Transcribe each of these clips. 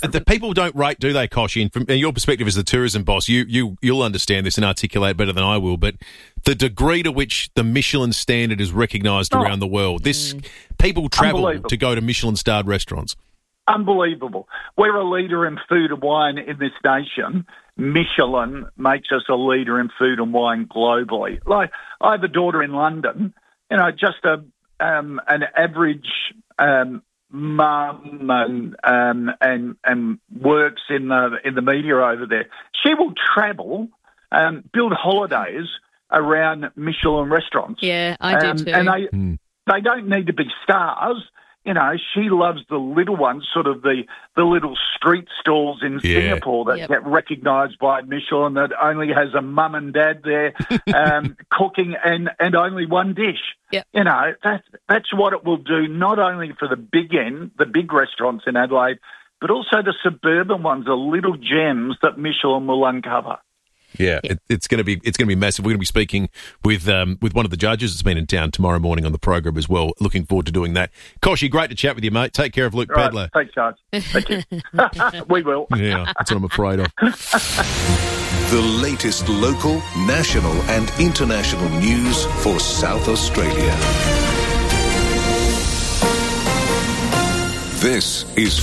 the people don't rate, do they, Koshy? And from your perspective as the tourism boss, you'll understand this and articulate better than I will, but the degree to which the Michelin standard is recognised around the world, people travel to go to Michelin-starred restaurants. Unbelievable. We're a leader in food and wine in this nation. Michelin makes us a leader in food and wine globally. Like, I have a daughter in London, just an average mum and works in the media over there. She will travel, build holidays around Michelin restaurants. Yeah, I do too. And they don't need to be stars. She loves the little ones, sort of the little street stalls in Singapore that get recognised by Michelin, that only has a mum and dad there cooking and only one dish. Yep. That's what it will do, not only for the big restaurants in Adelaide, but also the suburban ones, the little gems that Michelin will uncover. Yeah, it's going to be massive. We're going to be speaking with one of the judges that's been in town tomorrow morning on the program as well. Looking forward to doing that. Koshy, great to chat with you, mate. Take care of Luke Pedlar. Thanks, Charles. Thank you. We will. Yeah, that's what I'm afraid of. The latest local, national and international news for South Australia. This is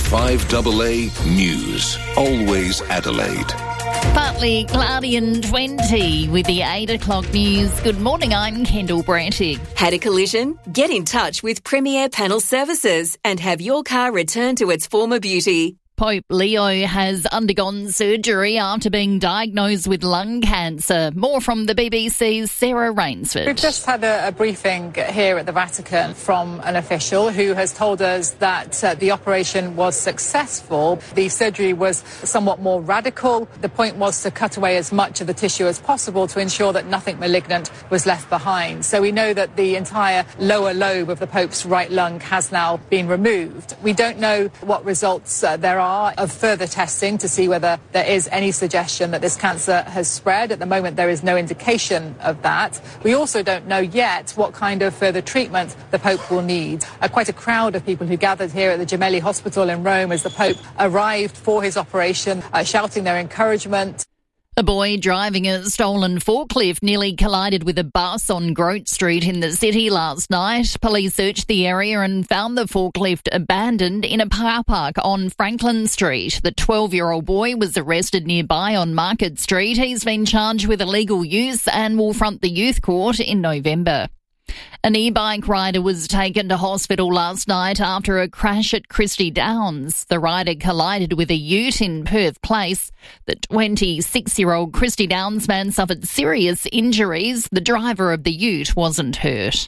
5AA News. Always Adelaide. Partly cloudy and 20 with the 8 o'clock news. Good morning, I'm Kendall Brantig. Had a collision? Get in touch with Premier Panel Services and have your car returned to its former beauty. Pope Leo has undergone surgery after being diagnosed with lung cancer. More from the BBC's Sarah Rainsford. We've just had a briefing here at the Vatican from an official who has told us that the operation was successful. The surgery was somewhat more radical. The point was to cut away as much of the tissue as possible to ensure that nothing malignant was left behind. So we know that the entire lower lobe of the Pope's right lung has now been removed. We don't know what results there are of further testing to see whether there is any suggestion that this cancer has spread. At the moment, there is no indication of that. We also don't know yet what kind of further treatment the Pope will need. Quite a crowd of people who gathered here at the Gemelli Hospital in Rome as the Pope arrived for his operation, shouting their encouragement. A boy driving a stolen forklift nearly collided with a bus on Grote Street in the city last night. Police searched the area and found the forklift abandoned in a car park on Franklin Street. The 12-year-old boy was arrested nearby on Market Street. He's been charged with illegal use and will front the youth court in November. An e-bike rider was taken to hospital last night after a crash at Christie Downs. The rider collided with a ute in Perth Place. The 26-year-old Christie Downs man suffered serious injuries. The driver of the ute wasn't hurt.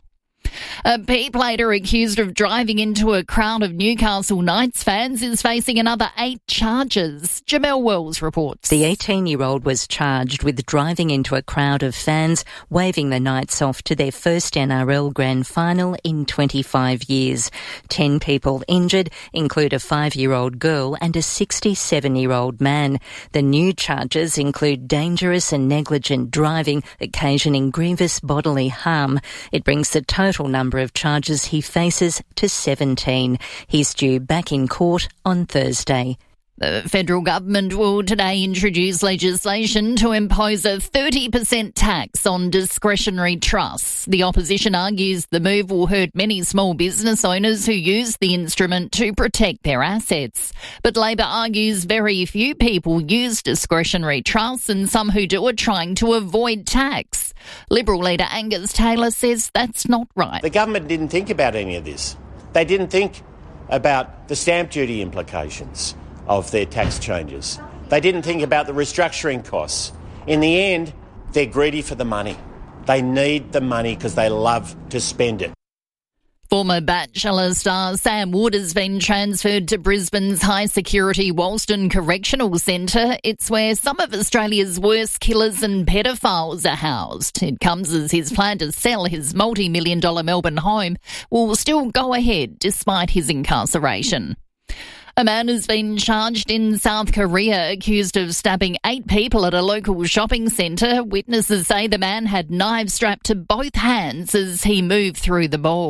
A P-plater accused of driving into a crowd of Newcastle Knights fans is facing another 8 charges. Jamel Wells reports. The 18-year-old was charged with driving into a crowd of fans, waving the Knights off to their first NRL Grand Final in 25 years. 10 people injured include a 5-year-old girl and a 67-year-old man. The new charges include dangerous and negligent driving, occasioning grievous bodily harm. It brings the total number of charges he faces to 17. He's due back in court on Thursday. The federal government will today introduce legislation to impose a 30% tax on discretionary trusts. The opposition argues the move will hurt many small business owners who use the instrument to protect their assets. But Labor argues very few people use discretionary trusts and some who do are trying to avoid tax. Liberal leader Angus Taylor says that's not right. The government didn't think about any of this. They didn't think about the stamp duty implications of their tax changes. They didn't think about the restructuring costs. In the end, they're greedy for the money. They need the money because they love to spend it. Former Bachelor star Sam Wood has been transferred to Brisbane's high-security Walston Correctional Centre. It's where some of Australia's worst killers and pedophiles are housed. It comes as his plan to sell his multi-million-dollar Melbourne home will still go ahead despite his incarceration. A man has been charged in South Korea accused of stabbing 8 people at a local shopping centre. Witnesses say the man had knives strapped to both hands as he moved through the mall.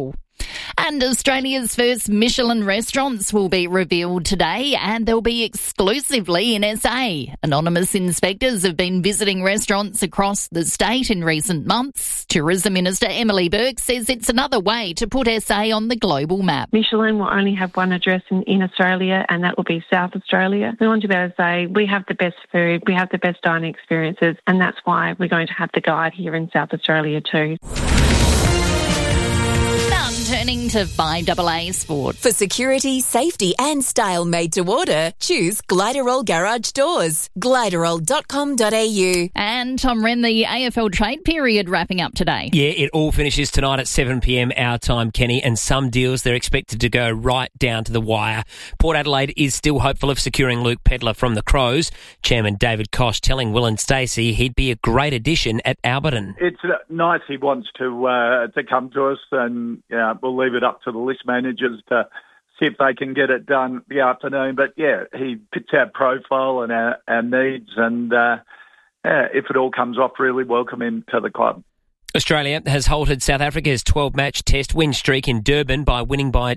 And Australia's first Michelin restaurants will be revealed today, and they'll be exclusively in SA. Anonymous inspectors have been visiting restaurants across the state in recent months. Tourism Minister Emily Burke says it's another way to put SA on the global map. Michelin will only have one address in Australia, and that will be South Australia. We want to be able to say we have the best food, we have the best dining experiences, and that's why we're going to have the guide here in South Australia too. Turning to 5AA Sport. For security, safety and style made to order, choose Gliderol Garage Doors. Gliderol.com.au. And Tom Wren, the AFL trade period wrapping up today. Yeah, it all finishes tonight at 7 p.m. our time, Kenny, and some deals they're expected to go right down to the wire. Port Adelaide is still hopeful of securing Luke Pedlar from the Crows. Chairman David Koch telling Will and Stacey he'd be a great addition at Alberton. It's nice he wants to come to us, and we'll leave it up to the list managers to see if they can get it done the afternoon. But, he fits our profile and our needs, and if it all comes off, really welcome him to the club. Australia has halted South Africa's 12-match test win streak in Durban by winning by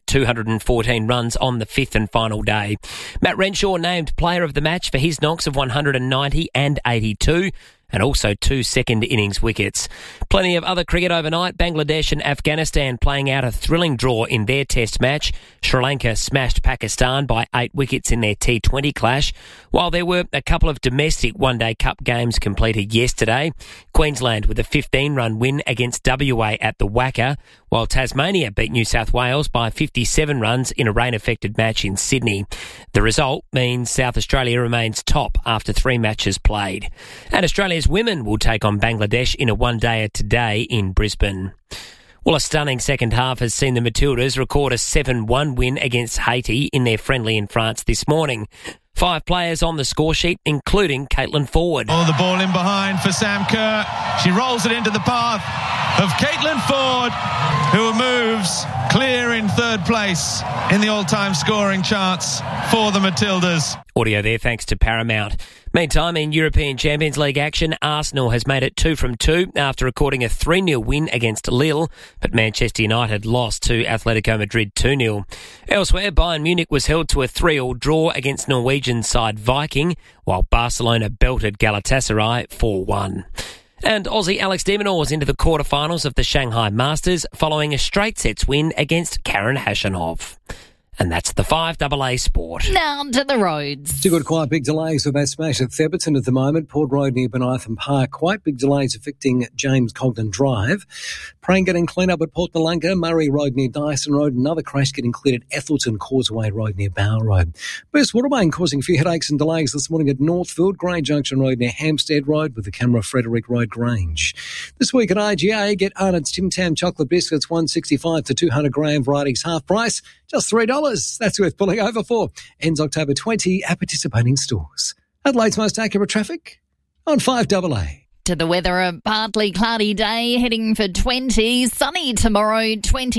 214 runs on the fifth and final day. Matt Renshaw named player of the match for his knocks of 190 and 82. And also 2 second innings wickets. Plenty of other cricket overnight. Bangladesh and Afghanistan playing out a thrilling draw in their test match. Sri Lanka smashed Pakistan by 8 wickets in their T20 clash. While there were a couple of domestic one-day cup games completed yesterday. Queensland with a 15-run win against WA at the Wacker, while Tasmania beat New South Wales by 57 runs in a rain-affected match in Sydney. The result means South Australia remains top after 3 matches played. And Australia's women will take on Bangladesh in a one-dayer today in Brisbane. Well, a stunning second half has seen the Matildas record a 7-1 win against Haiti in their friendly in France this morning. 5 players on the score sheet, including Caitlin Ford. Oh, the ball in behind for Sam Kerr. She rolls it into the path of Caitlin Ford, who moves clear in third place in the all-time scoring charts for the Matildas. Audio there thanks to Paramount. Meantime, in European Champions League action, Arsenal has made it 2 from 2 after recording a 3-0 win against Lille, but Manchester United lost to Atletico Madrid 2-0. Elsewhere, Bayern Munich was held to a 3-3 draw against Norwegian side Viking, while Barcelona belted Galatasaray 4-1. And Aussie Alex de Minaur was into the quarterfinals of the Shanghai Masters following a straight sets win against Karen Khachanov. And that's the 5AA Sport. Now to the roads. 2 good quite big delays with that smash at Theberton at the moment. Port Road near Benitham Park. Quite big delays affecting James Cogden Drive. Praying getting cleaned up at Port Nalunga. Murray Road near Dyson Road. Another crash getting cleared at Ethelton Causeway Road near Bower Road. Burst Watermain causing a few headaches and delays this morning at Northfield. Grey Junction Road near Hampstead Road with the camera Frederick Road Grange. This week at IGA, get Arnott's Tim Tam chocolate biscuits, 165 to 200 gram varieties, half price. Just $3. That's worth pulling over for. Ends October 20 at participating stores. Adelaide's most accurate traffic on 5AA. To the weather, a partly cloudy day, heading for 20. Sunny tomorrow,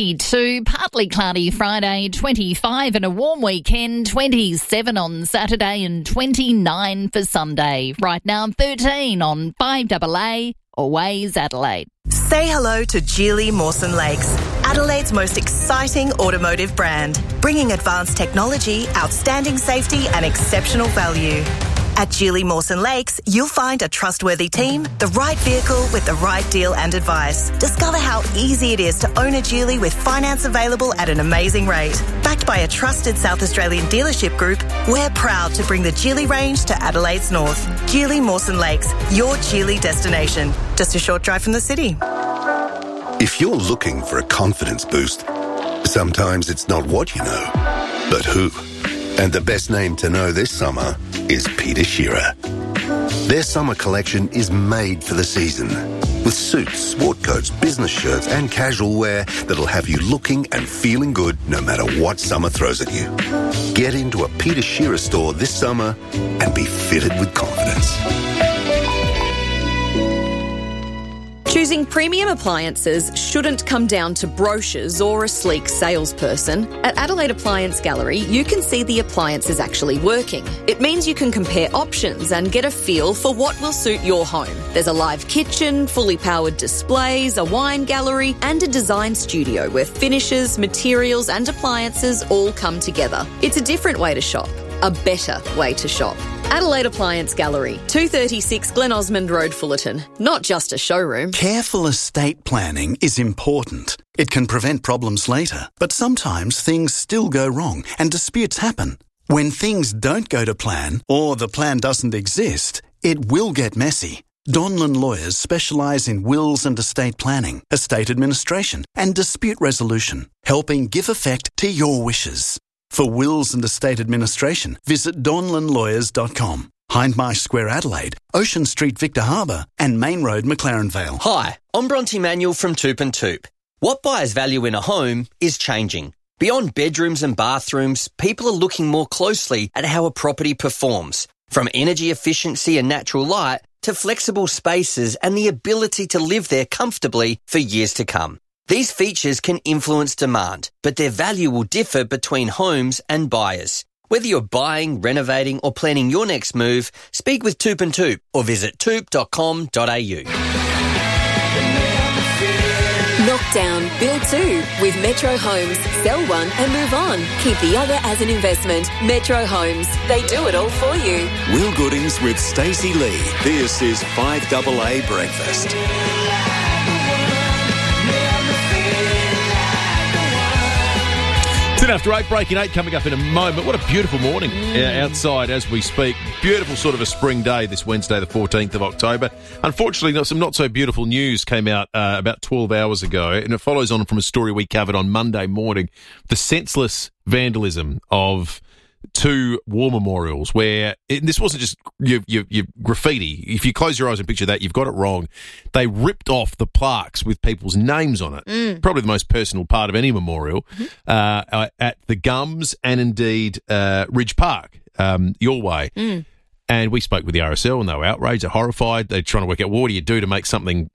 22. Partly cloudy Friday, 25. And a warm weekend, 27 on Saturday and 29 for Sunday. Right now, 13 on 5AA. Always Adelaide. Say hello to Geely Mawson Lakes, Adelaide's most exciting automotive brand, bringing advanced technology, outstanding safety and exceptional value. At Geely Mawson Lakes, you'll find a trustworthy team, the right vehicle with the right deal and advice. Discover how easy it is to own a Geely with finance available at an amazing rate. Backed by a trusted South Australian dealership group, we're proud to bring the Geely range to Adelaide's north. Geely Mawson Lakes, your Geely destination. Just a short drive from the city. If you're looking for a confidence boost, sometimes it's not what you know, but who. And the best name to know this summer is Peter Shearer. Their summer collection is made for the season, with suits, sport coats, business shirts and casual wear that'll have you looking and feeling good no matter what summer throws at you. Get into a Peter Shearer store this summer and be fitted with confidence. Choosing premium appliances shouldn't come down to brochures or a sleek salesperson. At Adelaide Appliance Gallery, you can see the appliances actually working. It means you can compare options and get a feel for what will suit your home. There's a live kitchen, fully powered displays, a wine gallery, and a design studio where finishes, materials, and appliances all come together. It's a different way to shop. A better way to shop. Adelaide Appliance Gallery, 236 Glen Osmond Road, Fullerton. Not just a showroom. Careful estate planning is important. It can prevent problems later, but sometimes things still go wrong and disputes happen. When things don't go to plan, or the plan doesn't exist, it will get messy. Donlan Lawyers specialise in wills and estate planning, estate administration and dispute resolution, helping give effect to your wishes. For wills and estate administration, visit donlanlawyers.com. Hindmarsh Square, Adelaide, Ocean Street, Victor Harbour and Main Road, McLaren Vale. Hi, I'm Bronte Manuel from Toop and Toop. What buyers value in a home is changing. Beyond bedrooms and bathrooms, people are looking more closely at how a property performs, from energy efficiency and natural light to flexible spaces and the ability to live there comfortably for years to come. These features can influence demand, but their value will differ between homes and buyers. Whether you're buying, renovating or planning your next move, speak with Toop and Toop or visit toop.com.au. Knock down, build two with Metro Homes. Sell one and move on. Keep the other as an investment. Metro Homes. They do it all for you. Will Goodings with Stacey Lee. This is 5AA Breakfast. 10 after 8, breaking 8 coming up in a moment. What a beautiful morning outside as we speak. Beautiful sort of a spring day this Wednesday, the 14th of October. Unfortunately, some not so beautiful news came out about 12 hours ago, and it follows on from a story we covered on Monday morning. The senseless vandalism of two war memorials where this wasn't just your graffiti. If you close your eyes and picture that, you've got it wrong. They ripped off the plaques with people's names on it. Probably the most personal part of any memorial at the Gums and indeed Ridge Park, your way. And we spoke with the RSL and they were outraged, they're horrified. They're trying to work out what do you do to make something,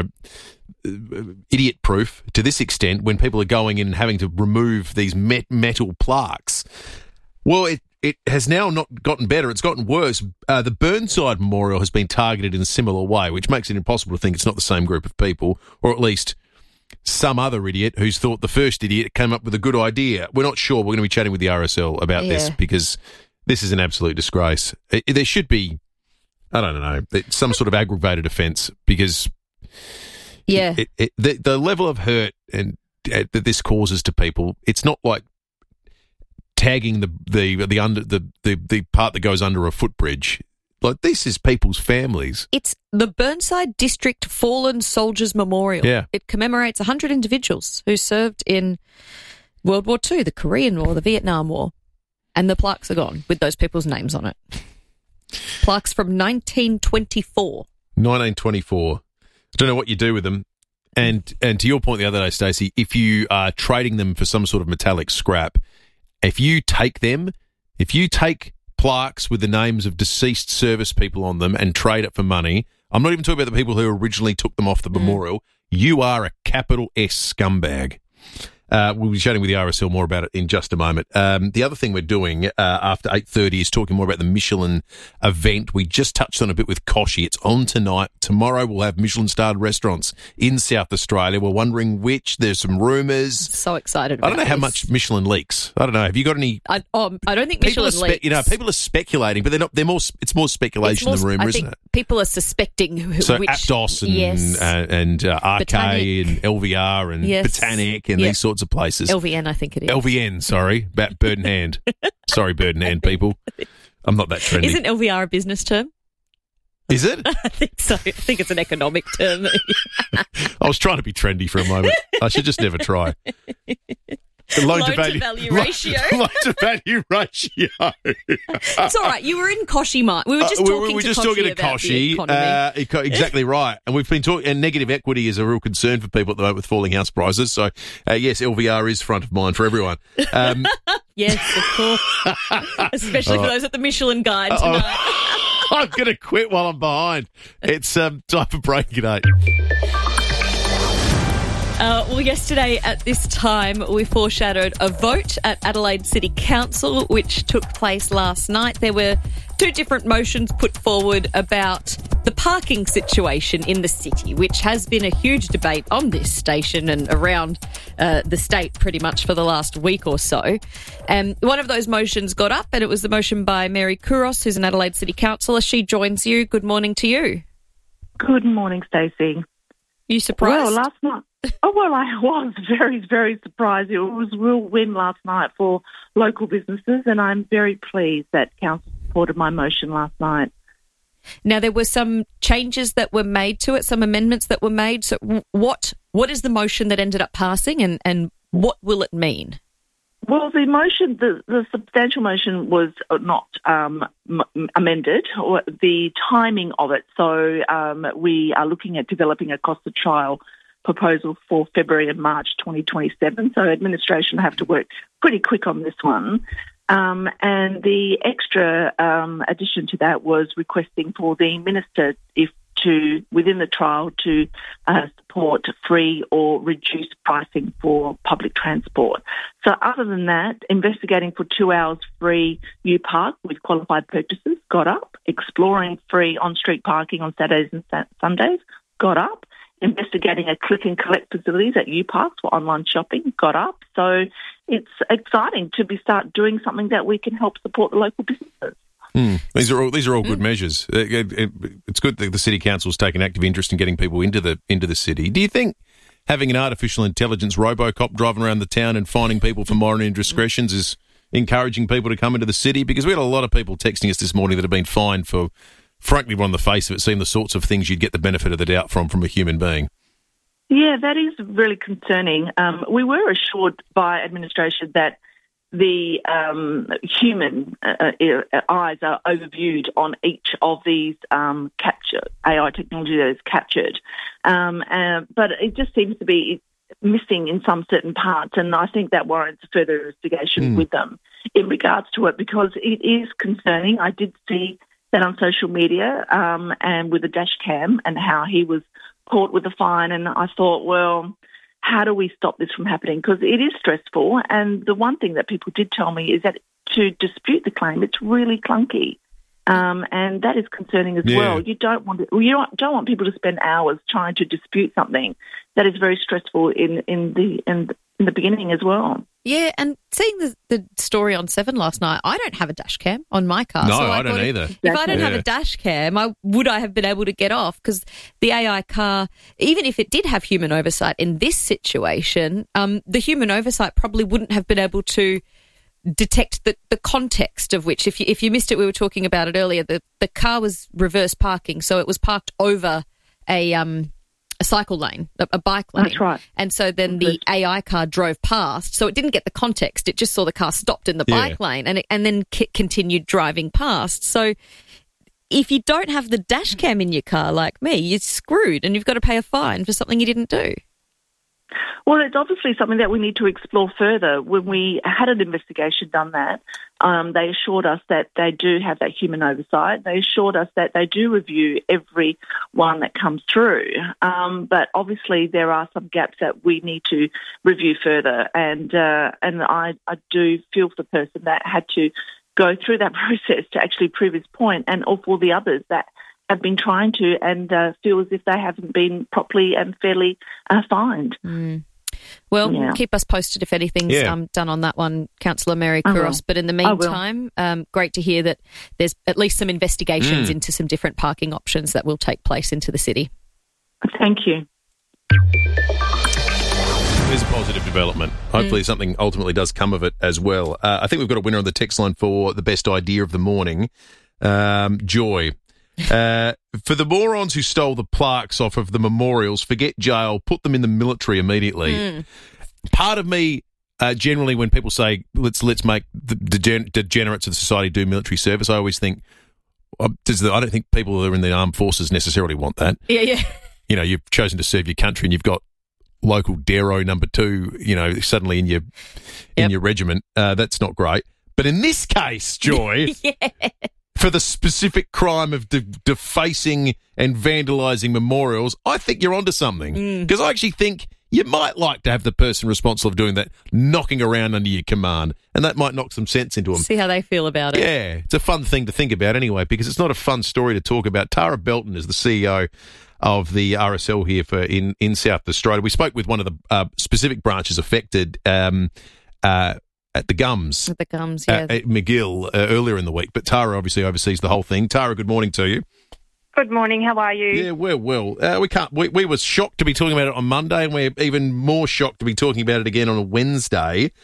idiot-proof to this extent when people are going in and having to remove these metal plaques. Well, it has now not gotten better. It's gotten worse. The Burnside Memorial has been targeted in a similar way, which makes it impossible to think it's not the same group of people, or at least some other idiot who's thought the first idiot came up with a good idea. We're not sure. We're going to be chatting with the RSL about this because this is an absolute disgrace. There should be, I don't know, some sort of aggravated offence because the level of hurt and that this causes to people, it's not like tagging the part that goes under a footbridge. Like, this is people's families. It's the Burnside District Fallen Soldiers Memorial. Yeah. It commemorates 100 individuals who served in World War II, the Korean War, the Vietnam War. And the plaques are gone with those people's names on it. Plaques from 1924. 1924. I don't know what you do with them. And to your point the other day, Stacey, if you are trading them for some sort of metallic scrap, if you take plaques with the names of deceased service people on them and trade it for money, I'm not even talking about the people who originally took them off the memorial, you are a capital S scumbag. We'll be chatting with the RSL more about it in just a moment. The other thing we're doing after 8:30 is talking more about the Michelin event. We just touched on a bit with Koshi. It's on tonight. Tomorrow we'll have Michelin-starred restaurants in South Australia. We're wondering which. There's some rumours. So excited about I don't know how much Michelin leaks. I don't know. Have you got any? I don't think Michelin leaks. People are speculating, but they're not. They're more. It's more speculation than rumour, isn't it? People are suspecting which. Aptos and RK and LVR and Botanic and these sorts of places. LVN, I think it is. LVN, sorry. Bird in hand. Sorry, bird in hand, people. I'm not that trendy. Isn't LVR a business term? Is it? I think so. I think it's an economic term. I was trying to be trendy for a moment. I should just never try. The loan to value ratio. Loan to value ratio. It's all right. You were in Koshi, Mark. We were just talking to Koshi about the economy. Exactly right. And we've been talking, and negative equity is a real concern for people at the moment with falling house prices. So, yes, LVR is front of mind for everyone. Yes, of course. Especially for those at the Michelin Guide tonight. I'm going to quit while I'm behind. It's time for break at 8. Well, yesterday at this time, we foreshadowed a vote at Adelaide City Council, which took place last night. There were two different motions put forward about the parking situation in the city, which has been a huge debate on this station and around the state pretty much for the last week or so. One of those motions got up, and it was the motion by Mary Kouros, who's an Adelaide City Councillor. She joins you. Good morning to you. Good morning, Stacey. You surprised? Well, last night. Oh, well, I was very, very surprised. It was a real win last night for local businesses, and I'm very pleased that Council supported my motion last night. Now, there were some changes that were made to it, some amendments that were made. So what is the motion that ended up passing, and what will it mean? Well, the motion, the substantial motion was not amended, or the timing of it. So we are looking at developing a cost of trial proposal for February and March 2027. So administration have to work pretty quick on this one. And the extra addition to that was requesting for the minister within the trial to support free or reduced pricing for public transport. So other than that, investigating for 2 hours free U-Park with qualified purchases got up. Exploring free on-street parking on Saturdays and Sundays got up. Investigating a click and collect facilities at U-Parks for online shopping got up. So it's exciting to start doing something that we can help support the local businesses. These are all good measures. It's good that the City Council's taken active interest in getting people into the city. Do you think having an artificial intelligence RoboCop driving around the town and finding people for minor indiscretions is encouraging people to come into the city? Because we had a lot of people texting us this morning that have been fined for, frankly, on the face of it, seem the sorts of things you'd get the benefit of the doubt from a human being. Yeah, that is really concerning. We were assured by administration that the human eyes are overviewed on each of these AI technology that is captured. But it just seems to be missing in some certain parts, and I think that warrants further investigation with them in regards to it, because it is concerning. I did see that on social media and with the dash cam and how he was caught with a fine, and I thought, well, how do we stop this from happening? Because it is stressful, and the one thing that people did tell me is that to dispute the claim, it's really clunky, and that is concerning as well. You don't want people to spend hours trying to dispute something that is very stressful in the beginning as well. Yeah, and seeing the story on 7 last night, I don't have a dash cam on my car. No, so I don't either. If I don't have a dash cam, would I have been able to get off? Because the AI car, even if it did have human oversight in this situation, the human oversight probably wouldn't have been able to detect the context of which, if you missed it, we were talking about it earlier, the car was reverse parking, so it was parked over a cycle lane, a bike lane. That's right. And so then the AI car drove past, so it didn't get the context. It just saw the car stopped in the bike lane and then continued driving past. So if you don't have the dash cam in your car like me, you're screwed and you've got to pay a fine for something you didn't do. Well, it's obviously something that we need to explore further. When we had an investigation done that, they assured us that they do have that human oversight. They assured us that they do review every one that comes through. But obviously there are some gaps that we need to review further. And I do feel for the person that had to go through that process to actually prove his point, and all the others that have been trying to and feel as if they haven't been properly and fairly fined. Well, keep us posted if anything's done on that one, Councillor Mary Kouros. But in the meantime, great to hear that there's at least some investigations into some different parking options that will take place into the city. Thank you. There's a positive development. Hopefully something ultimately does come of it as well. I think we've got a winner on the text line for the best idea of the morning. Joy. For the morons who stole the plaques off of the memorials, forget jail, put them in the military immediately. Part of me, generally, when people say, let's make the degenerates of the society do military service, I always think, I don't think people who are in the armed forces necessarily want that. Yeah. You know, you've chosen to serve your country and you've got local Darrow number 2, you know, suddenly in your regiment. That's not great. But in this case, Joy... for the specific crime of defacing and vandalising memorials, I think you're onto something. Because I actually think you might like to have the person responsible of doing that knocking around under your command, and that might knock some sense into them. See how they feel about it. Yeah, it's a fun thing to think about anyway, because it's not a fun story to talk about. Tara Belton is the CEO of the RSL here in South Australia. We spoke with one of the specific branches affected at the Gums. At the Gums, yeah. At McGill earlier in the week, but Tara obviously oversees the whole thing. Tara, good morning to you. Good morning. How are you? Yeah, we're well. We were shocked to be talking about it on Monday, and we're even more shocked to be talking about it again on a Wednesday.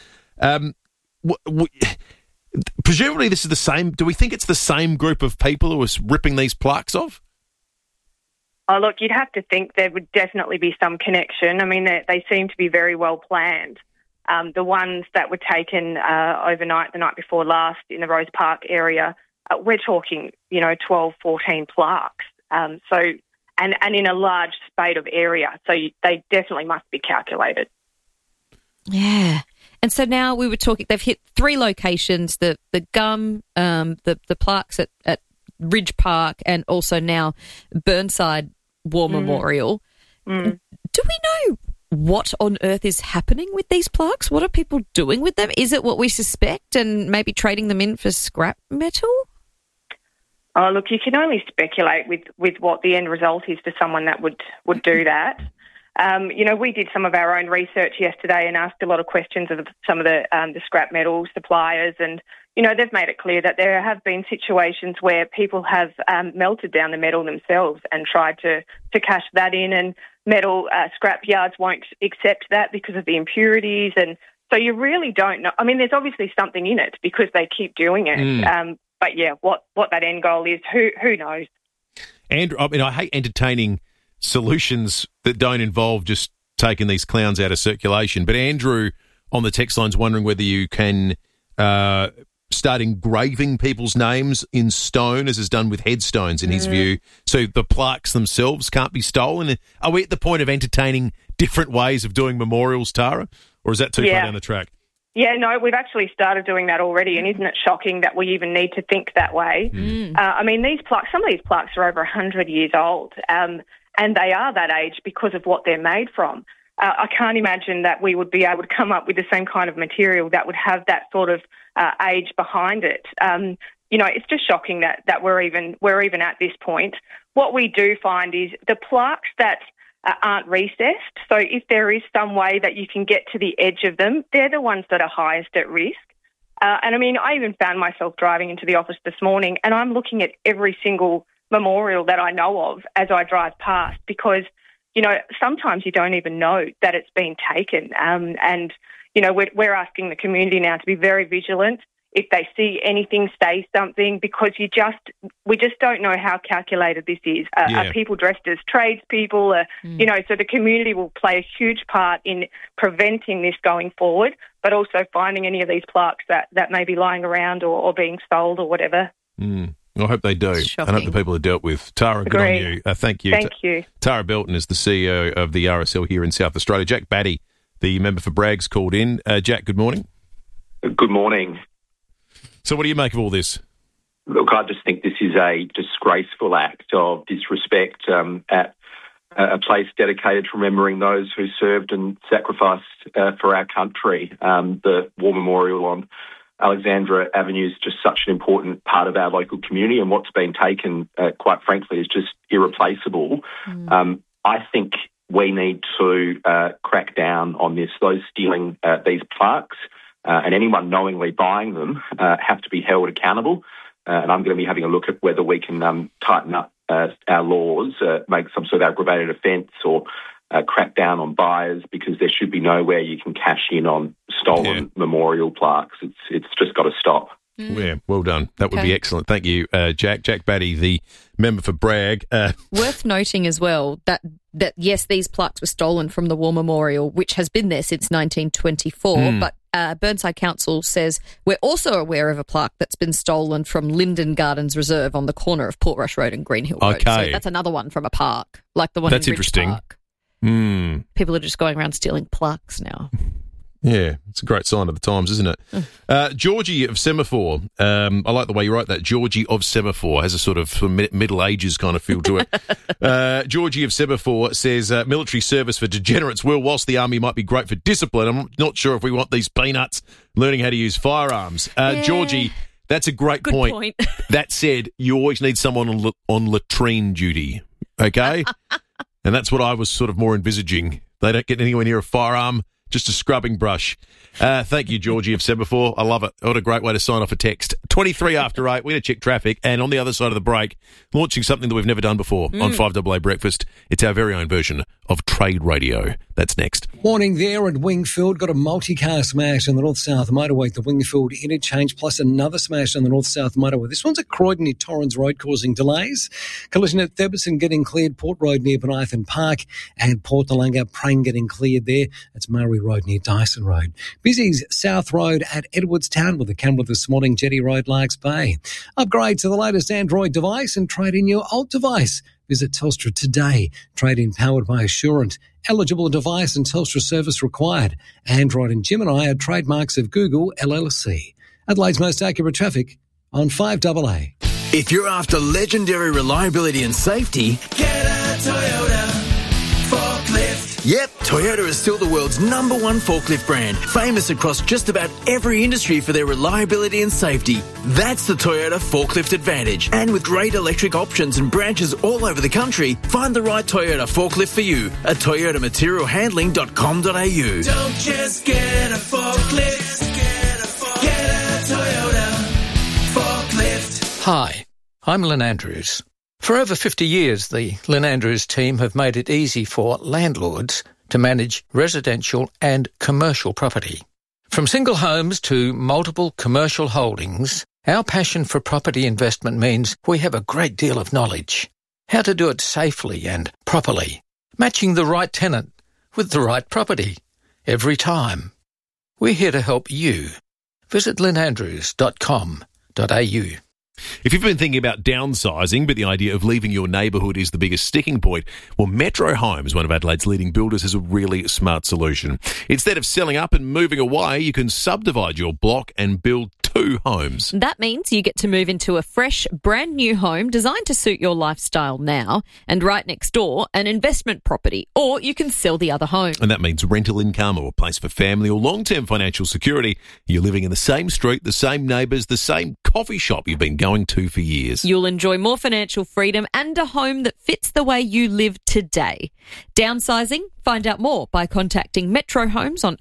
Presumably, this is the same. Do we think it's the same group of people who are ripping these plaques off? Oh, look, you'd have to think there would definitely be some connection. I mean, they seem to be very well planned. The ones that were taken overnight, the night before last, in the Rose Park area. We're talking, 12, 14 plaques. And in a large spate of area. So they definitely must be calculated. Yeah. And so now we were talking, they've hit 3 locations, the Gum, the plaques at Ridge Park, and also now Burnside War Memorial. Do we know what on earth is happening with these plaques? What are people doing with them? Is it what we suspect and maybe trading them in for scrap metal? Oh, look, you can only speculate with what the end result is for someone that would do that. We did some of our own research yesterday and asked a lot of questions of some of the scrap metal suppliers, and they've made it clear that there have been situations where people have melted down the metal themselves and tried to cash that in, and metal scrap yards won't accept that because of the impurities, and so you really don't know. I mean, there's obviously something in it because they keep doing it. But yeah, what that end goal is, who knows? Andrew, I mean, I hate entertaining solutions that don't involve just taking these clowns out of circulation. But Andrew on the text line's wondering whether you can start engraving people's names in stone, as is done with headstones, in his view, so the plaques themselves can't be stolen. Are we at the point of entertaining different ways of doing memorials, Tara? Or is that too far down the track? Yeah, no, we've actually started doing that already, and isn't it shocking that we even need to think that way? I mean, these plaques, some of these plaques are over 100 years old, and they are that age because of what they're made from. I can't imagine that we would be able to come up with the same kind of material that would have that sort of age behind it. It's just shocking that we're even at this point. What we do find is the plaques that aren't recessed. So if there is some way that you can get to the edge of them, they're the ones that are highest at risk. And I mean, I even found myself driving into the office this morning, and I'm looking at every single memorial that I know of as I drive past, because sometimes you don't even know that it's been taken. And we're asking the community now to be very vigilant. If they see anything, say something, because we just don't know how calculated this is. Are people dressed as tradespeople? So the community will play a huge part in preventing this going forward, but also finding any of these plaques that may be lying around or being sold or whatever. I hope they do. I hope the people are dealt with. Tara, good on you. Thank you. Thank you. Tara Belton is the CEO of the RSL here in South Australia. Jack Batty, the member for Bragg's, called in. Jack, good morning. Good morning. So what do you make of all this? Look, I just think this is a disgraceful act of disrespect at a place dedicated to remembering those who served and sacrificed for our country. The War Memorial on Alexandra Avenue is just such an important part of our local community, and what's been taken, quite frankly, is just irreplaceable. I think we need to crack down on this. Those stealing these plaques and anyone knowingly buying them have to be held accountable. And I'm going to be having a look at whether we can tighten up our laws, make some sort of aggravated offence, or crack down on buyers, because there should be nowhere you can cash in on stolen memorial plaques. It's just got to stop. Yeah, well done. That would be excellent. Thank you, Jack. Jack Batty, the member for Bragg. Worth noting as well that yes, these plaques were stolen from the War Memorial, which has been there since 1924, but Burnside Council says we're also aware of a plaque that's been stolen from Linden Gardens Reserve on the corner of Portrush Road and Greenhill Road. Okay. So that's another one from a park, like the one that's in Ridge interesting. Park. People are just going around stealing plaques now. Yeah, it's a great sign of the times, isn't it? Georgie of Semaphore. I like the way you write that. Georgie of Semaphore has a sort of Middle Ages kind of feel to it. Georgie of Semaphore says, military service for degenerates will, whilst the army might be great for discipline, I'm not sure if we want these peanuts learning how to use firearms. Georgie, that's a great point. That said, you always need someone on latrine duty, okay? And that's what I was sort of more envisaging. They don't get anywhere near a firearm. Just a scrubbing brush. Thank you, Georgie of Semaphore. I love it. What a great way to sign off a text. 23 after 8, we're going to check traffic. And on the other side of the break, launching something that we've never done before on 5AA Breakfast. It's our very own version of Trade Radio. That's next. Warning there at Wingfield. Got a multi-car smash on the north-south motorway at the Wingfield interchange, plus another smash on the north-south motorway. This one's at Croydon near Torrens Road, causing delays. Collision at Theberson getting cleared. Port Road near Benithan Park. And Port Nalunga, Prang getting cleared there. It's Murray Road near Dyson Road. Busy's South Road at Edwardstown with a camera this morning. Jetty Road, Larks Bay. Upgrade to the latest Android device and trade in your old device. Visit Telstra today. Trade-in powered by Assurant. Eligible device and Telstra service required. Android and Gemini are trademarks of Google LLC. Adelaide's most accurate traffic on 5AA. If you're after legendary reliability and safety, get a Toyota forklift. Yep, Toyota is still the world's #1 forklift brand, famous across just about every industry for their reliability and safety. That's the Toyota Forklift Advantage. And with great electric options and branches all over the country, find the right Toyota forklift for you at toyotamaterialhandling.com.au. Don't just get a forklift, get a Toyota forklift. Hi, I'm Lynn Andrews. For over 50 years, the Lynn Andrews team have made it easy for landlords to manage residential and commercial property. From single homes to multiple commercial holdings, our passion for property investment means we have a great deal of knowledge. How to do it safely and properly, matching the right tenant with the right property every time. We're here to help you. Visit lynnandrews.com.au. If you've been thinking about downsizing, but the idea of leaving your neighbourhood is the biggest sticking point, well, Metro Homes, one of Adelaide's leading builders, has a really smart solution. Instead of selling up and moving away, you can subdivide your block and build 2 homes. That means you get to move into a fresh, brand new home designed to suit your lifestyle now, and right next door, an investment property, or you can sell the other home. And that means rental income or a place for family or long-term financial security. You're living in the same street, the same neighbours, the same coffee shop you've been going to for years. You'll enjoy more financial freedom and a home that fits the way you live today. Downsizing? Find out more by contacting Metro Homes on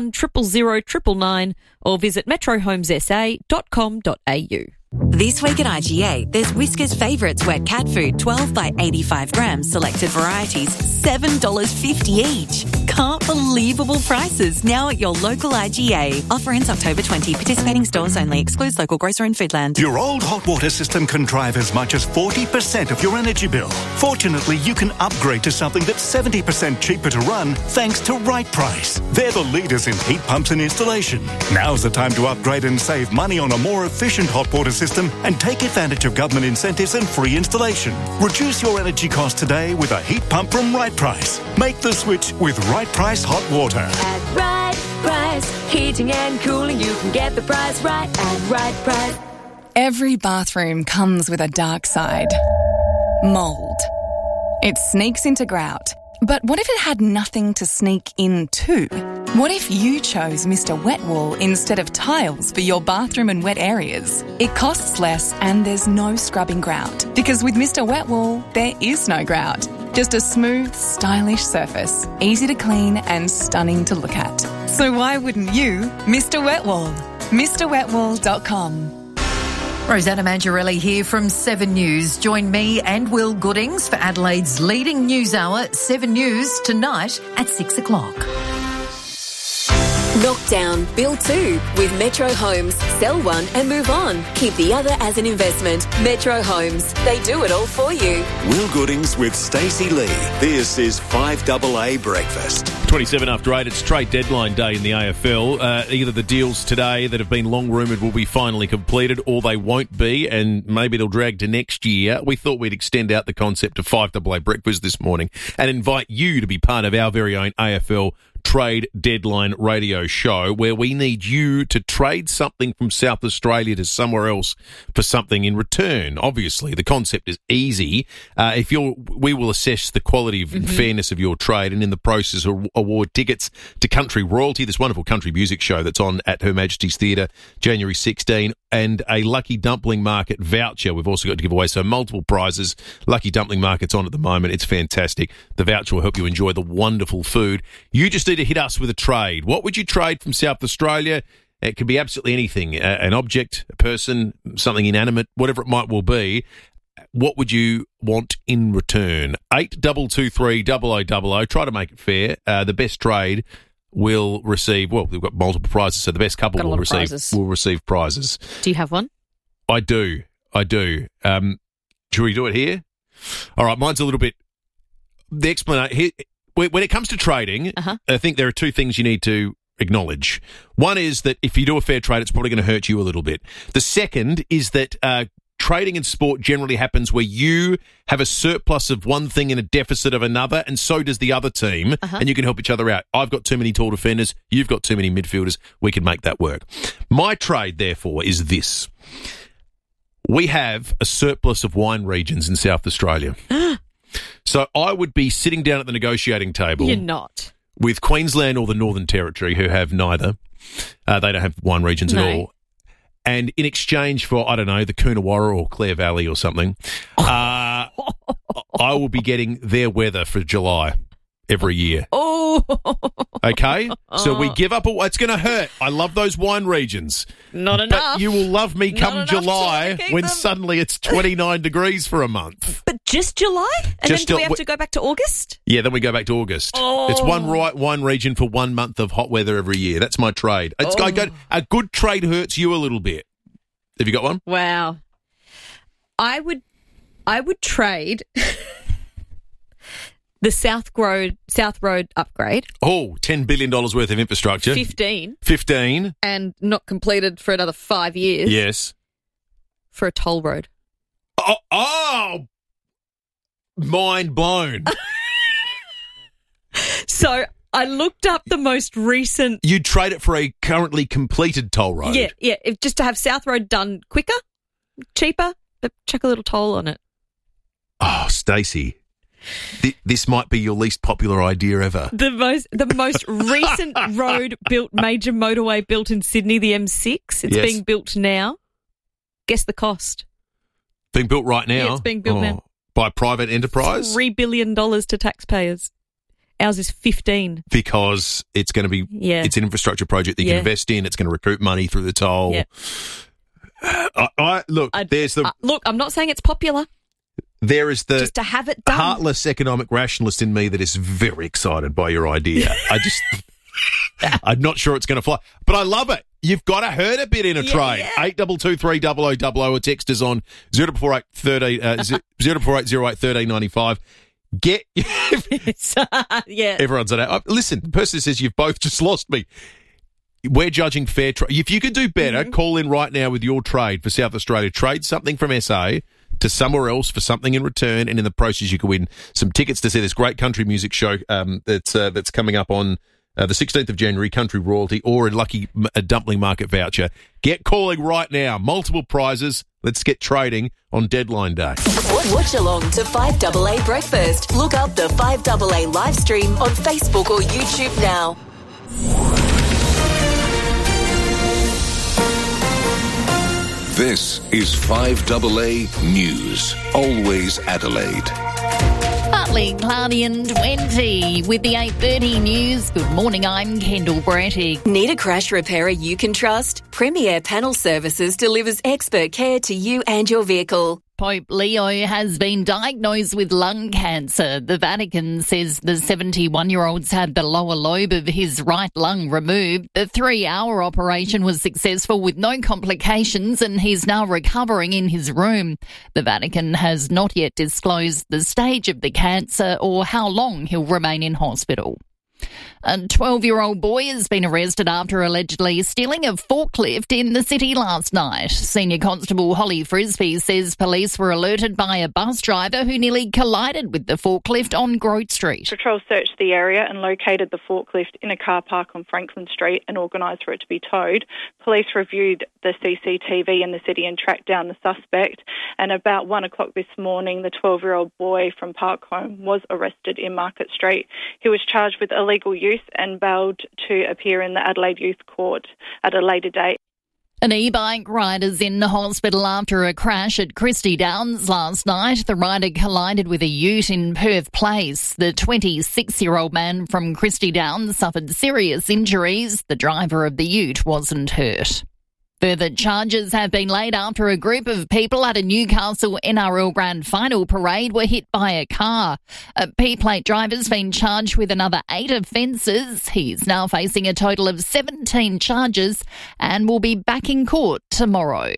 81000999 or visit metrohomessa.com.au. This week at IGA, there's Whiskas Favourites wet cat food, 12 by 85 grams, selected varieties, $7.50 each. Can't believable prices now at your local IGA. Offer ends October 20. Participating stores only. Excludes local grocer and Foodland. Your old hot water system can drive as much as 40% of your energy bill. Fortunately, you can upgrade to something that's 70% cheaper to run thanks to Right Price. They're the leaders in heat pumps and installation. Now's the time to upgrade and save money on a more efficient hot water system and take advantage of government incentives and free installation. Reduce your energy costs today with a heat pump from Right Price. Make the switch with Right Price Hot Water. At Right Price, heating and cooling, you can get the price right at Right Price. Every bathroom comes with a dark side. Mould. It sneaks into grout. But what if it had nothing to sneak into? What if you chose Mr. Wet Wall instead of tiles for your bathroom and wet areas? It costs less and there's no scrubbing grout. Because with Mr. Wet Wall, there is no grout. Just a smooth, stylish surface, easy to clean and stunning to look at. So why wouldn't you Mr. Wet Wall? MrWetWall.com. Rosanna Mangiarelli here from 7 News. Join me and Will Goodings for Adelaide's leading news hour, 7 News, tonight at 6 o'clock. Knockdown, build 2 with Metro Homes. Sell one and move on. Keep the other as an investment. Metro Homes. They do it all for you. Will Goodings with Stacey Lee. This is 5AA Breakfast. 27 after 8, it's trade deadline day in the AFL. Either the deals today that have been long rumoured will be finally completed or they won't be, and maybe they'll drag to next year. We thought we'd extend out the concept of 5AA Breakfast this morning and invite you to be part of our very own AFL Trade Deadline radio show, where we need you to trade something from South Australia to somewhere else for something in return. Obviously, the concept is easy. We will assess the quality and fairness of your trade, and in the process award tickets to Country Royalty, this wonderful country music show that's on at Her Majesty's Theatre, January 16, and a Lucky Dumpling Market voucher. We've also got to give away multiple prizes. Lucky Dumpling Market's on at the moment. It's fantastic. The voucher will help you enjoy the wonderful food. You just need to hit us with a trade. What would you trade from South Australia? It could be absolutely anything, an object, a person, something inanimate, whatever it might well be. What would you want in return? 8223 0000. Try to make it fair. The best trade will receive, well, we've got multiple prizes, so the best couple will receive prizes. Do you have one? I do. Should we do it here? All right, mine's a little bit... The explanation here, when it comes to trading, I think there are two things you need to acknowledge. One is that if you do a fair trade, it's probably going to hurt you a little bit. The second is that trading in sport generally happens where you have a surplus of one thing and a deficit of another, and so does the other team, and you can help each other out. I've got too many tall defenders. You've got too many midfielders. We can make that work. My trade, therefore, is this. We have a surplus of wine regions in South Australia. So I would be sitting down at the negotiating table. You're not. With Queensland or the Northern Territory, who have neither. They don't have wine regions at all. And in exchange for, I don't know, the Coonawarra or Clare Valley or something, I will be getting their weather for July every year. Oh. Okay? So we give up. It's going to hurt. I love those wine regions. Not enough. But you will love me come July when suddenly it's 29 degrees for a month. But just July? And then do we have to go back to August? Yeah, then we go back to August. Oh. It's one wine region for 1 month of hot weather every year. That's my trade. A good trade hurts you a little bit. Have you got one? Wow. I would trade the South Road upgrade. Oh, $10 billion worth of infrastructure. 15. And not completed for another 5 years. Yes. For a toll road. Oh! Mind blown. So I looked up the most recent... You'd trade it for a currently completed toll road? Yeah. Just to have South Road done quicker, cheaper, but chuck a little toll on it. Oh, Stacey, this might be your least popular idea ever. The most recent major motorway built in Sydney, the M6. It's being built now. Guess the cost. Being built right now? Yeah, it's being built now. By private enterprise? $3 billion to taxpayers. Ours is 15. Because it's going to be, it's an infrastructure project that you can invest in. It's going to recruit money through the toll. Yeah. Look, I'm not saying it's popular. There is the just to have it done. Heartless economic rationalist in me that is very excited by your idea. I'm not sure it's going to fly, but I love it. You've got to hurt a bit in a trade. 8223 0000 or text us on 0448 08 1395. Get everyone's on it. Listen, the person says you've both just lost me. We're judging fair trade. If you could do better, call in right now with your trade for South Australia. Trade something from SA to somewhere else for something in return, and in the process you can win some tickets to see this great country music show that's coming up on the 16th of January, Country Royalty, or a Lucky Dumpling Market voucher. Get calling right now. Multiple prizes. Let's get trading on deadline day. Watch along to 5AA Breakfast. Look up the 5AA live stream on Facebook or YouTube now. This is 5AA News. Always Adelaide. Partly cloudy and 20 with the 8:30 news. Good morning, I'm Kendall Brattig. Need a crash repairer you can trust? Premier Panel Services delivers expert care to you and your vehicle. Pope Leo has been diagnosed with lung cancer. The Vatican says the 71-year-old's had the lower lobe of his right lung removed. The 3-hour operation was successful with no complications, and he's now recovering in his room. The Vatican has not yet disclosed the stage of the cancer or how long he'll remain in hospital. A 12-year-old boy has been arrested after allegedly stealing a forklift in the city last night. Senior Constable Holly Frisbee says police were alerted by a bus driver who nearly collided with the forklift on Grote Street. Patrol searched the area and located the forklift in a car park on Franklin Street and organised for it to be towed. Police reviewed the CCTV in the city and tracked down the suspect. And about 1 o'clock this morning, the 12-year-old boy from Parkholme was arrested in Market Street. He was charged with illegal use and bailed to appear in the Adelaide Youth Court at a later date. An e-bike rider's in the hospital after a crash at Christie Downs last night. The rider collided with a ute in Perth Place. The 26-year-old man from Christie Downs suffered serious injuries. The driver of the ute wasn't hurt. Further charges have been laid after a group of people at a Newcastle NRL Grand Final parade were hit by a car. A P-plate driver's been charged with another 8 offences. He's now facing a total of 17 charges and will be back in court tomorrow.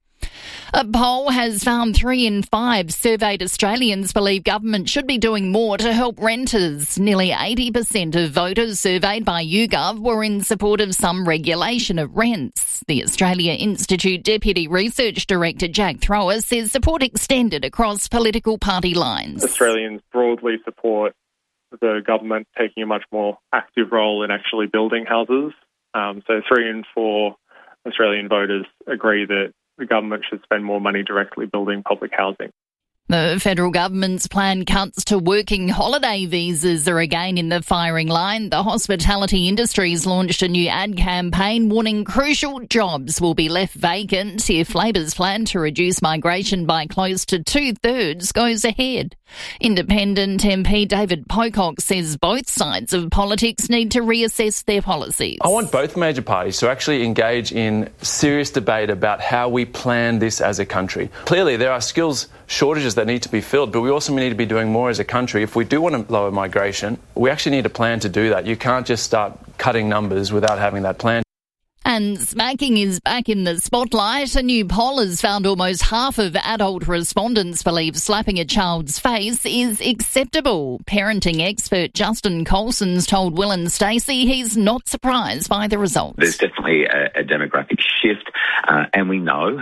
A poll has found 3 in 5 surveyed Australians believe government should be doing more to help renters. Nearly 80% of voters surveyed by YouGov were in support of some regulation of rents. The Australia Institute Deputy Research Director Jack Thrower says support extended across political party lines. Australians broadly support the government taking a much more active role in actually building houses. So 3 in 4 Australian voters agree that the government should spend more money directly building public housing. The federal government's planned cuts to working holiday visas are again in the firing line. The hospitality industry's launched a new ad campaign warning crucial jobs will be left vacant if Labor's plan to reduce migration by close to 2/3 goes ahead. Independent MP David Pocock says both sides of politics need to reassess their policies. I want both major parties to actually engage in serious debate about how we plan this as a country. Clearly, there are skills shortages that need to be filled, but we also need to be doing more as a country. If we do want to lower migration, we actually need a plan to do that. You can't just start cutting numbers without having that plan. And smacking is back in the spotlight. A new poll has found almost half of adult respondents believe slapping a child's face is acceptable. Parenting expert Justin Colson's told Will and Stacey he's not surprised by the results. There's definitely a demographic shift, and we know,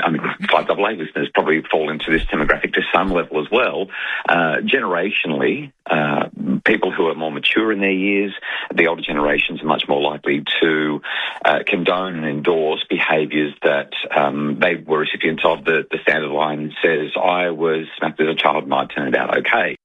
5AA listeners probably fall into this demographic to some level as well. Generationally, people who are more mature in their years, the older generations are much more likely to condone and endorse behaviours that they were recipients of. The standard line says, I was smacked as a child and I turned out okay.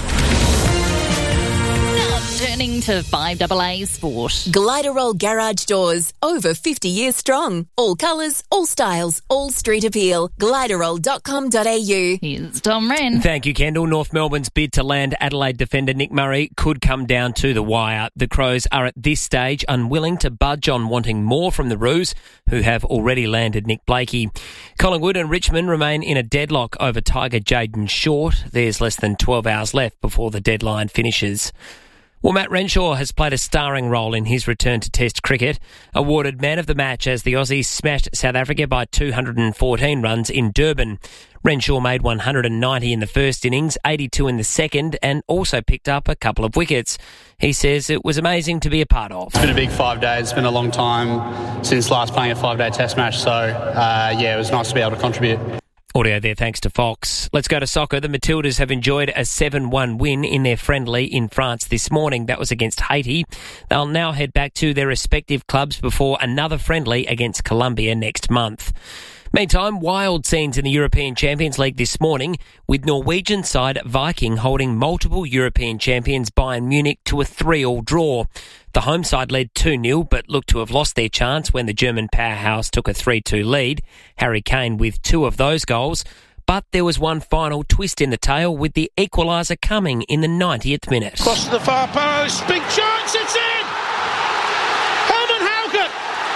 Turning to 5AA Sport. Gliderol Garage Doors, over 50 years strong. All colours, all styles, all street appeal. Gliderol.com.au. Here's Tom Wren. Thank you, Kendall. North Melbourne's bid to land Adelaide defender Nick Murray could come down to the wire. The Crows are at this stage unwilling to budge on wanting more from the Roos, who have already landed Nick Blakey. Collingwood and Richmond remain in a deadlock over Tiger Jaden Short. There's less than 12 hours left before the deadline finishes. Well, Matt Renshaw has played a starring role in his return to Test cricket. Awarded man of the match as the Aussies smashed South Africa by 214 runs in Durban. Renshaw made 190 in the first innings, 82 in the second, and also picked up a couple of wickets. He says it was amazing to be a part of. It's been a big 5 days. It's been a long time since last playing a 5-day Test match, so it was nice to be able to contribute. Audio there thanks to Fox. Let's go to soccer. The Matildas have enjoyed a 7-1 win in their friendly in France this morning. That was against Haiti. They'll now head back to their respective clubs before another friendly against Colombia next month. Meantime, wild scenes in the European Champions League this morning, with Norwegian side Viking holding multiple European champions Bayern Munich to a 3-3 draw. The home side led 2-0 but looked to have lost their chance when the German powerhouse took a 3-2 lead. Harry Kane with 2 of those goals. But there was one final twist in the tale with the equaliser coming in the 90th minute. Cross to the far post, big chance, it's in! Herman Haugen!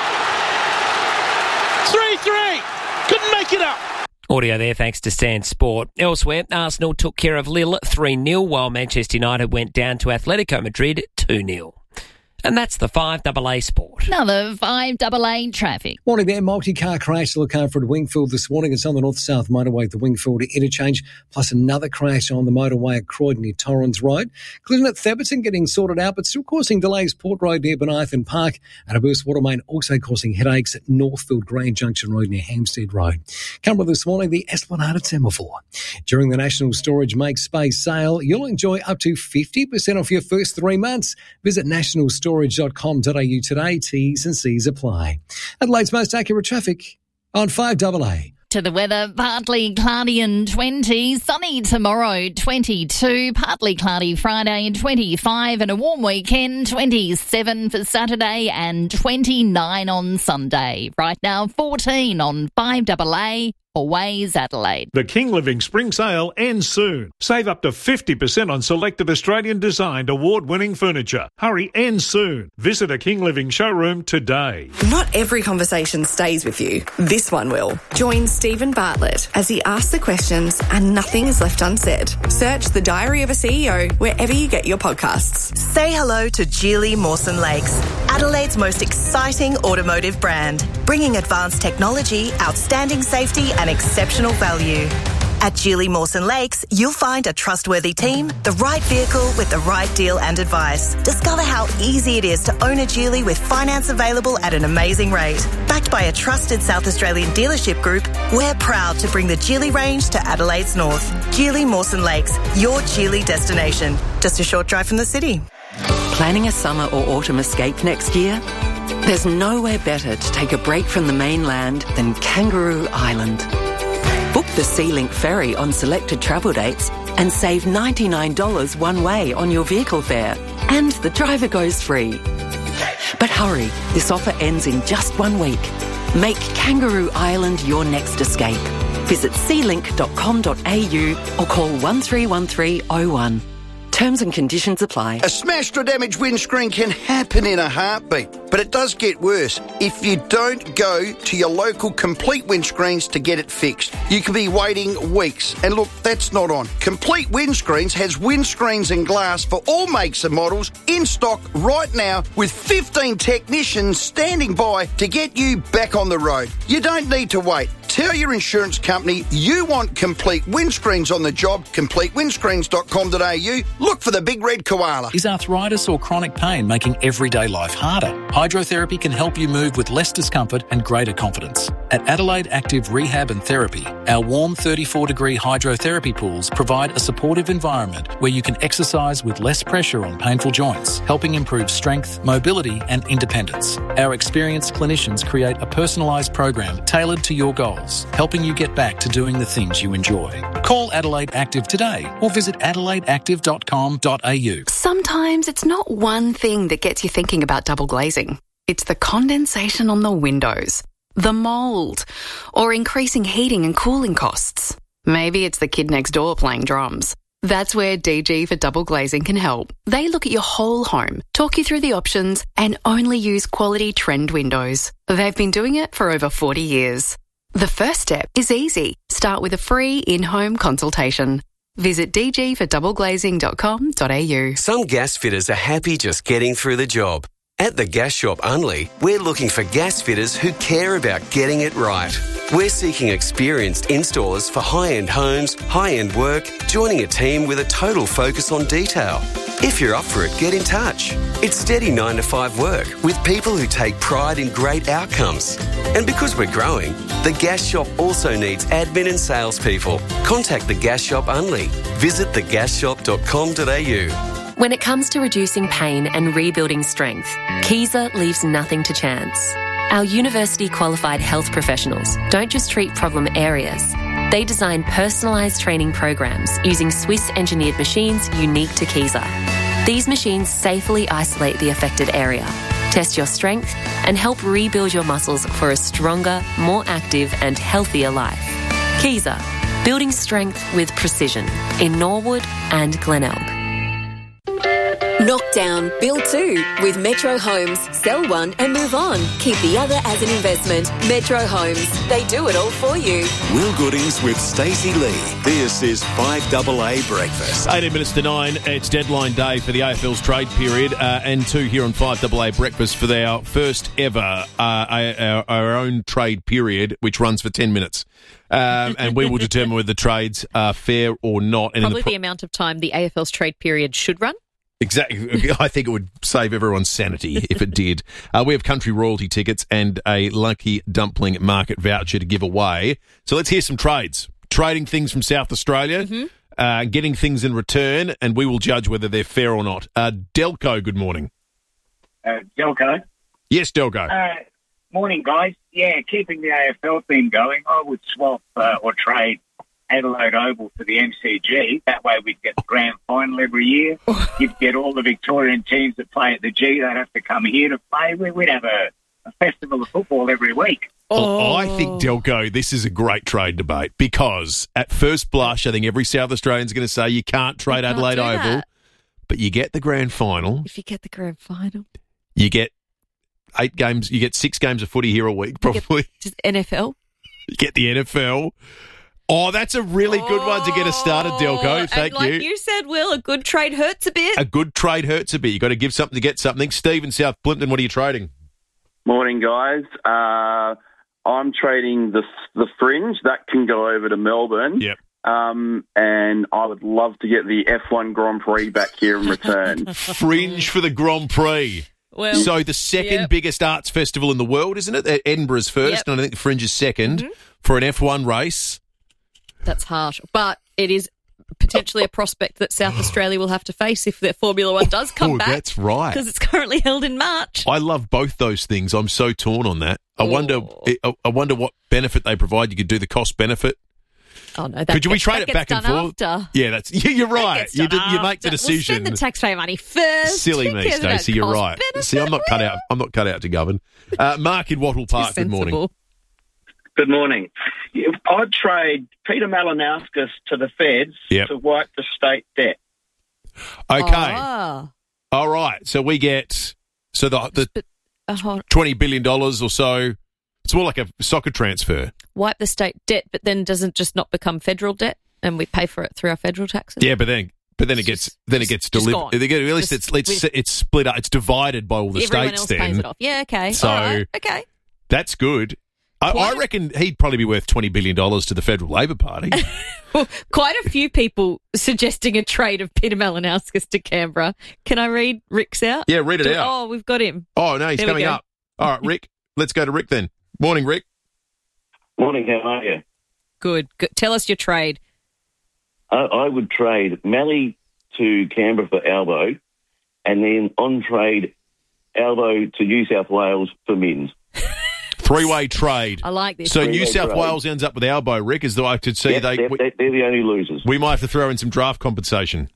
3-3! Couldn't make it up. Audio there thanks to Stan Sport. Elsewhere, Arsenal took care of Lille 3-0 while Manchester United went down to Atletico Madrid 2-0. And that's the 5AA Sport. Another 5AA traffic. Morning there, multi-car crash to look out for at Wingfield this morning. It's on the north-south motorway at the Wingfield interchange, plus another crash on the motorway at Croydon near Torrens Road. Collision at Theberton getting sorted out, but still causing delays Port Road near Benithan Park, and a burst water main also causing headaches at Northfield Grand Junction Road near Hampstead Road. Come with this morning, the Esplanade Semaphore. During the National Storage Make Space sale, you'll enjoy up to 50% off your first 3 months. Visit nationalstorage.com.au today. T's and C's apply. Adelaide's most accurate traffic on 5AA. To the weather, partly cloudy and 20, sunny tomorrow 22, partly cloudy Friday 25, and a warm weekend 27 for Saturday and 29 on Sunday. Right now 14 on 5AA. Always Adelaide. The King Living Spring Sale ends soon. Save up to 50% on selected Australian-designed award-winning furniture. Hurry, ends soon. Visit a King Living showroom today. Not every conversation stays with you. This one will. Join Stephen Bartlett as he asks the questions and nothing is left unsaid. Search The Diary of a CEO wherever you get your podcasts. Say hello to Geely Mawson Lakes, Adelaide's most exciting automotive brand, bringing advanced technology, outstanding safety and exceptional value. At Geely Mawson Lakes, you'll find a trustworthy team, the right vehicle with the right deal and advice. Discover how easy it is to own a Geely with finance available at an amazing rate. Backed by a trusted South Australian dealership group, we're proud to bring the Geely range to Adelaide's north. Geely Mawson Lakes, your Geely destination. Just a short drive from the city. Planning a summer or autumn escape next year? There's nowhere better to take a break from the mainland than Kangaroo Island. Book the SeaLink ferry on selected travel dates and save $99 one way on your vehicle fare. And the driver goes free. But hurry, this offer ends in just 1 week. Make Kangaroo Island your next escape. Visit sealink.com.au or call 131301. Terms and conditions apply. A smashed or damaged windscreen can happen in a heartbeat, but it does get worse if you don't go to your local Complete Windscreens to get it fixed. You could be waiting weeks, and look, that's not on. Complete Windscreens has windscreens and glass for all makes and models in stock right now with 15 technicians standing by to get you back on the road. You don't need to wait. Tell your insurance company you want Complete Windscreens on the job. CompleteWindscreens.com.au. Look for the big red koala. Is arthritis or chronic pain making everyday life harder? Hydrotherapy can help you move with less discomfort and greater confidence. At Adelaide Active Rehab and Therapy, our warm 34-degree hydrotherapy pools provide a supportive environment where you can exercise with less pressure on painful joints, helping improve strength, mobility and independence. Our experienced clinicians create a personalised program tailored to your goals, helping you get back to doing the things you enjoy. Call Adelaide Active today or visit adelaideactive.com.au. Sometimes it's not one thing that gets you thinking about double glazing. It's the condensation on the windows, the mould, or increasing heating and cooling costs. Maybe it's the kid next door playing drums. That's where DG for Double Glazing can help. They look at your whole home, talk you through the options, and only use quality trend windows. They've been doing it for over 40 years. The first step is easy. Start with a free in-home consultation. Visit dgfordoubleglazing.com.au. Some gas fitters are happy just getting through the job. At the Gas Shop Unley, we're looking for gas fitters who care about getting it right. We're seeking experienced installers for high-end homes, high-end work, joining a team with a total focus on detail. If you're up for it, get in touch. It's steady 9 to 5 work with people who take pride in great outcomes. And because we're growing, the Gas Shop also needs admin and salespeople. Contact the Gas Shop Unley. Visit thegasshop.com.au. When it comes to reducing pain and rebuilding strength, Kaiser leaves nothing to chance. Our university-qualified health professionals don't just treat problem areas. They design personalised training programs using Swiss-engineered machines unique to Kaiser. These machines safely isolate the affected area, test your strength, and help rebuild your muscles for a stronger, more active and healthier life. Kaiser, building strength with precision in Norwood and Glenelg. Knock down, build two with Metro Homes. Sell one and move on. Keep the other as an investment. Metro Homes. They do it all for you. Will Goodings with Stacey Lee. This is 5AA Breakfast. 18 minutes to 9. It's deadline day for the AFL's trade period, and 2 here on 5AA Breakfast for our first ever our own trade period, which runs for 10 minutes. And we will determine whether the trades are fair or not. And Probably the amount of time the AFL's trade period should run. Exactly. I think it would save everyone's sanity if it did. We have country royalty tickets and a Lucky Dumpling market voucher to give away. So let's hear some trades. Trading things from South Australia, getting things in return, and we will judge whether they're fair or not. Delco, good morning. Delco? Yes, Delco. Morning, guys. Yeah, keeping the AFL theme going, I would swap or trade Adelaide Oval for the MCG. That way we'd get the grand final every year. You'd get all the Victorian teams that play at the G. They'd have to come here to play. We'd have a festival of football every week. Well, I think, Delco, this is a great trade debate because at first blush, I think every South Australian's going to say you can't trade Adelaide Oval, but you get the grand final. If you get the grand final. You get 8 games. You get 6 games of footy here a week, probably. Just NFL. You get the NFL. Oh, that's a really good one to get us started, Delco. Thank and like you said, Will, a good trade hurts a bit. A good trade hurts a bit. You've got to give something to get something. Steve in South Plimpton, what are you trading? Morning, guys. I'm trading the Fringe. That can go over to Melbourne. Yep. And I would love to get the F1 Grand Prix back here in return. Fringe for the Grand Prix. Well, so the second biggest arts festival in the world, isn't it? Edinburgh's first, and I think the Fringe is second for an F1 race. That's harsh, but it is potentially a prospect that South Australia will have to face if their Formula One does come back. That's right. Because it's currently held in March. I love both those things. I'm so torn on that. I wonder what benefit they provide. You could do the cost benefit. Oh no! Could we trade it back and forth? After. Yeah, you're right. You make the decision. We'll spend the taxpayer money first. Silly me, Stacey. You're right. See, I'm not cut out. I'm not cut out to govern. Mark in Wattle Park. Good morning. Good morning. I'd trade Peter Malinauskas to the Feds to wipe the state debt. Okay. All right. So we get the $20 billion or so. It's more like a soccer transfer. Wipe the state debt, but then doesn't just not become federal debt, and we pay for it through our federal taxes. Yeah, but then it gets delivered. At least it's split up. It's divided by all the everyone states. Else then pays it off. Yeah. Okay. So all right, okay. That's good. I reckon he'd probably be worth $20 billion to the Federal Labor Party. Well, quite a few people suggesting a trade of Peter Malinauskas to Canberra. Can I read Rick's out? Yeah, read it out. Oh, we've got him. Oh, no, he's coming up. All right, Rick. Let's go to Rick then. Morning, Rick. Morning, how are you? Good. Tell us your trade. I would trade Mally to Canberra for Albo, and then on trade Albo to New South Wales for Minns. 3-way trade. I like this. So New South Wales ends up with Albo, Rick, as though I could see they're the only losers. We might have to throw in some draft compensation.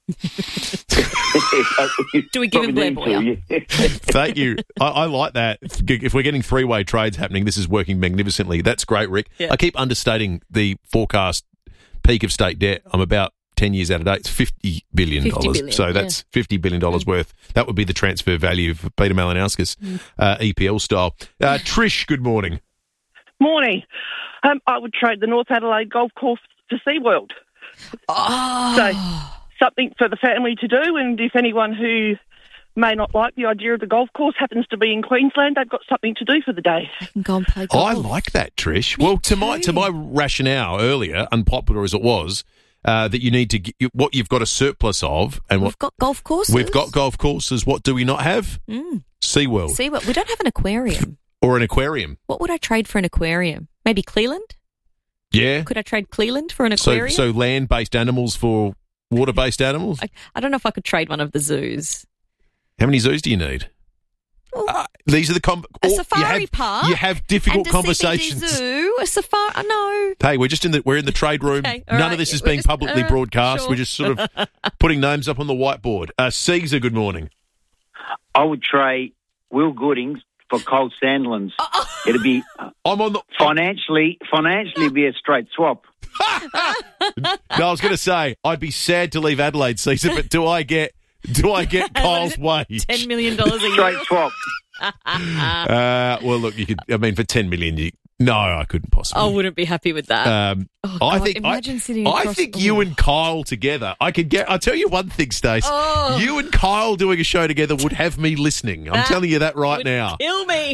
Do we give him Blairboy? Thank you. I like that. If we're getting 3-way trades happening, this is working magnificently. That's great, Rick. Yeah. I keep understating the forecast peak of state debt. I'm about 10 years out of date. It's $50 billion. So that's $50 billion worth. That would be the transfer value for Peter Malinauskas, EPL style. Trish, good morning. Morning. I would trade the North Adelaide Golf Course for SeaWorld. So something for the family to do, and if anyone who may not like the idea of the golf course happens to be in Queensland, they've got something to do for the day. They can go and play golf. I like that, Trish. Well, to my rationale earlier, unpopular as it was, that you need to what you've got a surplus of, and we've got golf courses. We've got golf courses. What do we not have? SeaWorld. SeaWorld. We don't have an aquarium. Or an aquarium. What would I trade for an aquarium? Maybe Cleland? Yeah. Could I trade Cleland for an aquarium? So land-based animals for water-based animals? I don't know if I could trade one of the zoos. How many zoos do you need? These are the a safari park. You have difficult and conversations. CBD zoo, a safari. No. Hey, we're in the trade room. Okay, None of this is being publicly broadcast. Sure. We're just sort of putting names up on the whiteboard. Caesar, good morning. I would trade Will Goodings for Cold Sandlands. It'd be financially be a straight swap. No, I was going to say I'd be sad to leave Adelaide, Caesar, but do I get Do I get Kyle's wage? $10 million a year. Straight swap. Well, look, you could. I mean, for $10 million, no, I couldn't possibly. I wouldn't be happy with that. I think. Imagine sitting I across. think you and Kyle together. I could get. I'll tell you one thing, Stace. Oh. You and Kyle doing a show together would have me listening. I'm telling you that right now. Kill me.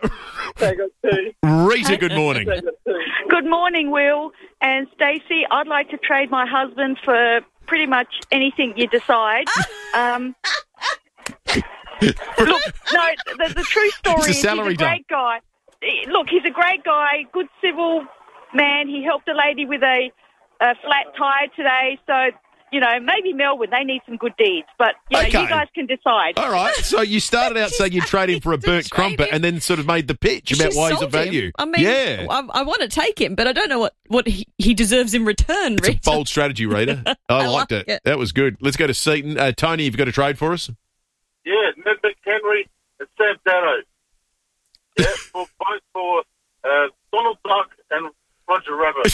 Rita, good morning. Good morning, Will and Stacey. I'd like to trade my husband for pretty much anything you decide. Look, no, the true story is he's a great guy. Look, he's a great guy, good civil man. He helped a lady with a flat tyre today. So, maybe Melbourne, they need some good deeds. But, you guys can decide. All right. So you started out saying you'd trade him for a burnt crumpet and then sort of made the pitch about why he's of value. I mean, yeah. I want to take him, but I don't know what he deserves in return, It's a bold strategy, Rita. I liked it. That was good. Let's go to Seaton. Tony, you've got a trade for us? Yeah, Ned McHenry and Sam Darrow. Yeah, for Donald Duck and Roger Rabbit.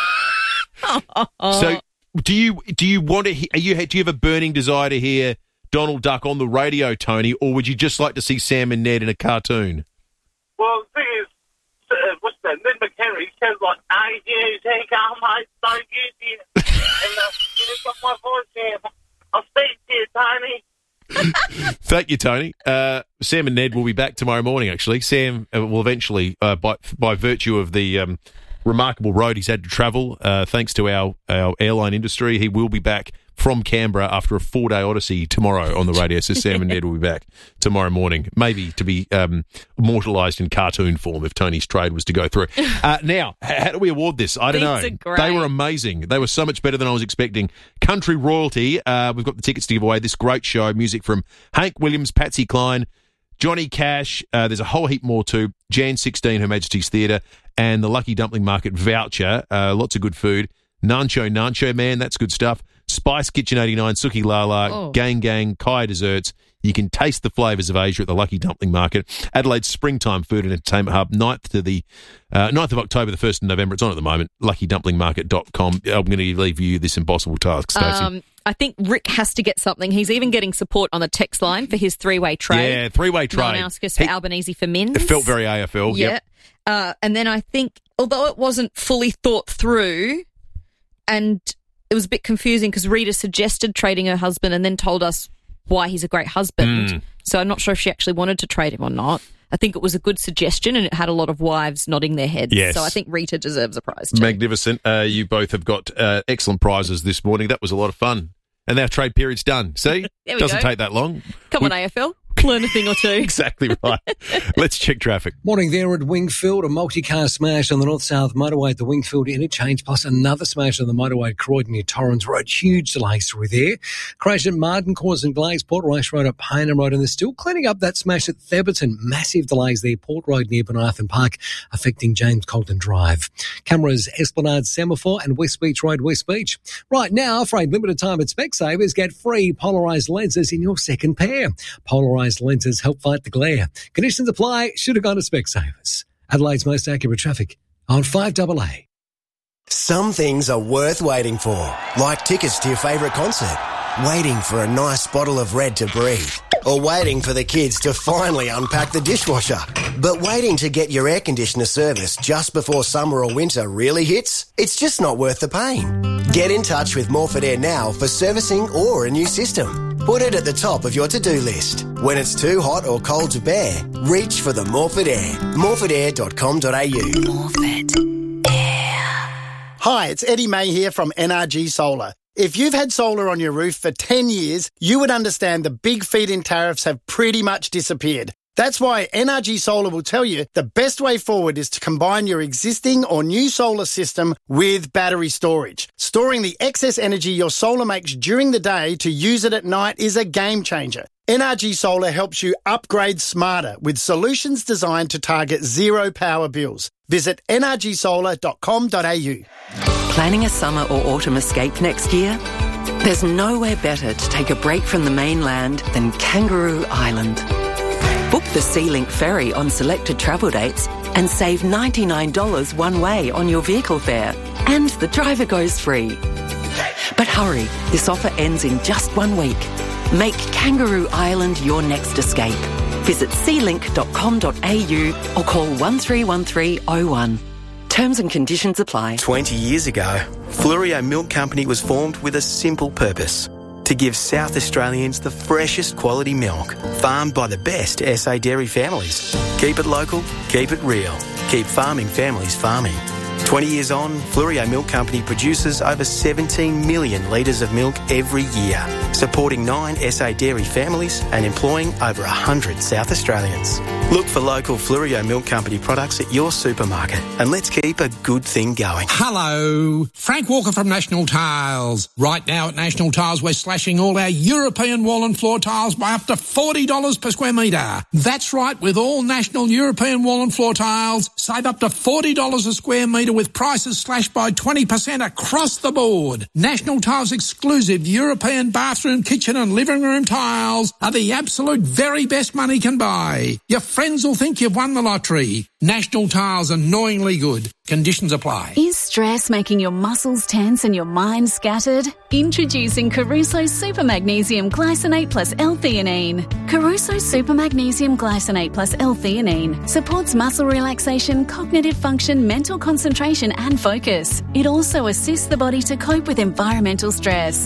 So, do you want to? Do you have a burning desire to hear Donald Duck on the radio, Tony, or would you just like to see Sam and Ned in a cartoon? Well, the thing is, what's that? Ned McHenry. He sounds like, "I hear you take out my so good here," and you got my voice here. I'll speak to you, Tony. Thank you, Tony. Sam and Ned will be back tomorrow morning, actually. Sam will eventually, by virtue of the remarkable road he's had to travel, thanks to our airline industry, he will be back from Canberra after a 4-day odyssey tomorrow on the radio. So Sam and Ned will be back tomorrow morning, maybe to be immortalised in cartoon form if Tony's trade was to go through. Now, how do we award this? I don't know. They were amazing. They were so much better than I was expecting. Country Royalty, we've got the tickets to give away. This great show, music from Hank Williams, Patsy Cline, Johnny Cash. There's a whole heap more too. Jan 16, Her Majesty's Theatre, and the Lucky Dumpling Market voucher. Lots of good food. Nancho Man, that's good stuff. Spice Kitchen 89, Suki Lala, Gang, Kai Desserts. You can taste the flavours of Asia at the Lucky Dumpling Market. Adelaide's Springtime Food and Entertainment Hub, 9th of October, the 1st of November. It's on at the moment, luckydumplingmarket.com. I'm going to leave you this impossible task, Stacey. I think Rick has to get something. He's even getting support on the text line for his three-way trade. Yeah, three-way trade. Nonauskas for Albanese for Men's. It felt very AFL, yep. And then I think, although it wasn't fully thought through, and it was a bit confusing because Rita suggested trading her husband and then told us why he's a great husband. So I'm not sure if she actually wanted to trade him or not. I think it was a good suggestion and it had a lot of wives nodding their heads. Yes. So I think Rita deserves a prize too. Magnificent. You both have got excellent prizes this morning. That was a lot of fun. And our trade period's done. See? There we Doesn't go. take that long. Come on, AFL. Learn a thing or two. Exactly right. Let's check traffic. Morning there at Wingfield. A multi-car smash on the north-south motorway at the Wingfield interchange, plus another smash on the motorway at Croydon near Torrens Road. Huge delays through there. Crash at Martin causing delays. Port Rice Road at Paynham Road, and they're still cleaning up that smash at Theberton. Massive delays there. Port Road near Benathan Park, affecting James Colton Drive. Cameras, Esplanade Semaphore and West Beach Road, West Beach. Right now, for a limited time at Specsavers, get free polarised lenses in your second pair. Polarised lenses help fight the glare. Conditions apply. Should have gone to Specsavers. Adelaide's most accurate traffic on 5AA. Some things are worth waiting for, like tickets to your favourite concert, waiting for a nice bottle of Red to breathe, or waiting for the kids to finally unpack the dishwasher. But waiting to get your air conditioner serviced just before summer or winter really hits? It's just not worth the pain. Get in touch with Morford Air now for servicing or a new system. Put it at the top of your to-do list. When it's too hot or cold to bear, reach for the Morford Air. morfordair.com.au. Morford Air. Hi, it's Eddie May here from NRG Solar. If you've had solar on your roof for 10 years, you would understand the big feed-in tariffs have pretty much disappeared. That's why NRG Solar will tell you the best way forward is to combine your existing or new solar system with battery storage. Storing the excess energy your solar makes during the day to use it at night is a game changer. NRG Solar helps you upgrade smarter with solutions designed to target zero power bills. Visit nrgsolar.com.au. Planning a summer or autumn escape next year? There's nowhere better to take a break from the mainland than Kangaroo Island. Book the SeaLink ferry on selected travel dates and save $99 one way on your vehicle fare. And the driver goes free. But hurry, this offer ends in just 1 week. Make Kangaroo Island your next escape. Visit sealink.com.au or call 131301. Terms and conditions apply. 20 years ago, Fluorio Milk Company was formed with a simple purpose: to give South Australians the freshest quality milk, farmed by the best SA dairy families. Keep it local, keep it real. Keep farming families farming. 20 years on, Fluorio Milk Company produces over 17 million litres of milk every year, supporting 9 SA dairy families and employing over 100 South Australians. Look for local Fluorio Milk Company products at your supermarket, and let's keep a good thing going. Hello, Frank Walker from National Tiles. Right now at National Tiles, we're slashing all our European wall and floor tiles by up to $40 per square metre. That's right, with all National European wall and floor tiles, save up to $40 a square metre with prices slashed by 20% across the board. National Tiles exclusive European bathroom, kitchen and living room tiles are the absolute very best money can buy. Your friends will think you've won the lottery. National Tiles, annoyingly good. Conditions apply. Is stress making your muscles tense and your mind scattered? Introducing Caruso Super Magnesium Glycinate plus L-theanine. Caruso Super Magnesium Glycinate plus L-theanine supports muscle relaxation, cognitive function, mental concentration and focus. It also assists the body to cope with environmental stress.